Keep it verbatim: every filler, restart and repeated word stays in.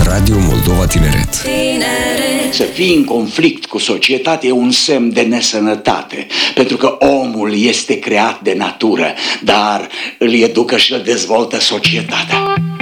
Radio Moldova Tineret. Tineret. Să fii în conflict cu societatea e un semn de nesănătate, pentru că omul este creat de natură, dar îl educă și îl dezvoltă societatea.